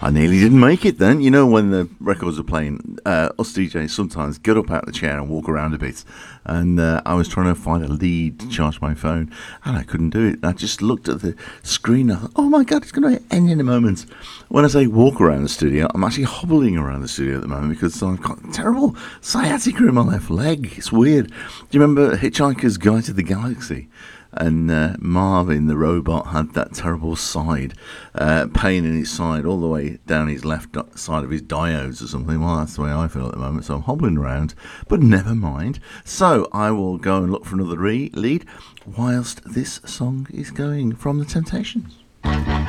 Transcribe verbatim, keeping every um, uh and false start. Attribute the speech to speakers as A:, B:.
A: I nearly didn't make it then. You know, when the records are playing, uh, us D Js sometimes get up out of the chair and walk around a bit. And uh, I was trying to find a lead to charge my phone, and I couldn't do it. I just looked at the screen and I thought, oh my God, it's going to end in a moment. When I say walk around the studio, I'm actually hobbling around the studio at the moment because I've got terrible sciatica in my left leg. It's weird. Do you remember Hitchhiker's Guide to the Galaxy? And uh, Marvin the robot had that terrible side uh, pain in his side all the way down his left di- side of his diodes or something. Well, that's the way I feel at the moment, so I'm hobbling around, but never mind. So I will go and look for another re- lead whilst this song is going from The Temptations.